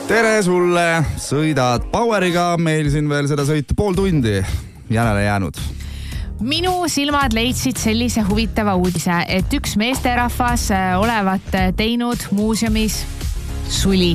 Tere sulle, sõidad Poweriga, meil siin veel seda sõitu pool tundi järele jäänud. Minu silmad leidsid sellise huvitava uudise, et üks meesterahvas olevat teinud muuseumis suli.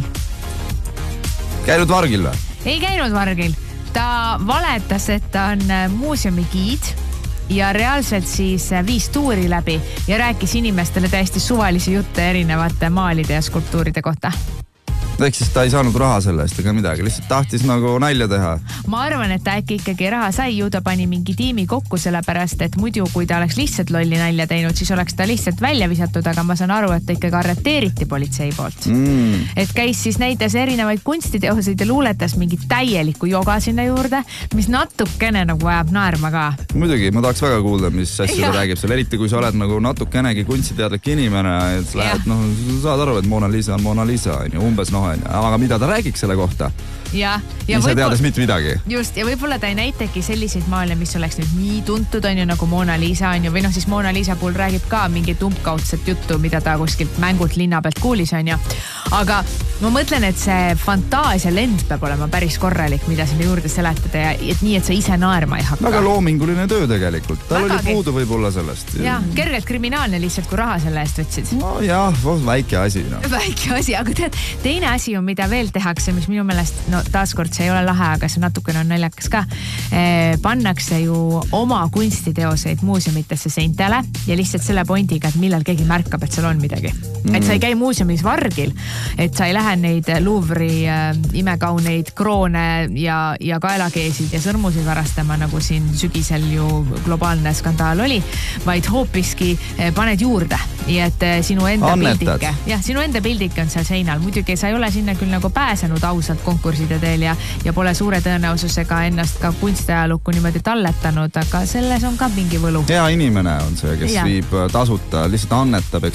Käinud vargil või? Ei käinud vargil. Ta valetas, et ta on muuseumi giid ja reaalselt siis viis tuuri läbi ja rääkis inimestele täiesti suvalisi jutte erinevate maalide ja skulptuuride kohta. Ehk siis ta ei saanud raha selle eest ega midagi, lihtsalt tahtis nagu nalja teha. Ma arvan, et ta äkki ikkagi raha sai, ju ta pani mingi tiimi kokku sellepärast, et muidu kui ta oleks lihtsalt lolli nalja teinud, siis oleks ta lihtsalt välja visatud, aga ma saan aru, et ta ikkagi arreteeriti politsei poolt. Et käis siis näitas erinevaid kunstiteoseid ja luuletas mingi täielikku joga sinna juurde, mis natukene nagu vajab naerma ka. Muidugi, ma tahaks väga kuulda, mis asja ta räägib seal, eriti kui sa oled nagu natukenegi kunstiteadlik inimene, et lähed, saad aru, et Mona Lisa on Mona Lisa, umbes aga mida ta räägiks selle kohta? Ja ise teades mitte midagi. Just, ja võib-olla ta ei näitegi selliseid maale, mis oleks nüüd nii tuntud, on ju, nagu Mona Lisa on ju, või siis Mona Lisa puhul räägib ka mingi tumpkaudset juttu, mida ta kuskilt mängult linna pealt kuulis, on ju. Aga ma mõtlen, et see fantaasia lend peab olema päris korralik, mida sinna juurde seletada ja et nii, et sa ise naerma ei hakka. Väga loominguline töö tegelikult. Tal oli puudu võib-olla sellest. Ja, kergelt kriminaalne lihtsalt, kui raha selle eest võtsid. No jah, väike asi. No. Väike asi, aga tead, teine asi on, mida veel tehakse, mis minu meelest, taaskord see ei ole lahe, aga see natukene on naljakas ka. Pannakse ju oma kunstiteoseid muuseumitesse seintele ja lihtsalt selle pointiga, et millal keegi märkab, et seal on midagi. Et sa ei käi muuseumis vargil, et sa ei lähe neid Louvre'i imekauneid kroone ja kaelakeesid ja sõrmusid varastama, nagu siin sügisel ju globaalne skandaal oli, vaid hoopiski paned juurde. Ja et sinu enda pildike. Jah, sinu enda pildike on seal seinal. Muidugi sa ei ole sinna küll nagu pääsenud ausalt konkurside teel ja pole suure tõenäosusega ennast ka kunstiajalukku niimoodi talletanud, aga selles on ka mingi võlu. Hea inimene on see, kes viib tasuta, lihtsalt annetab,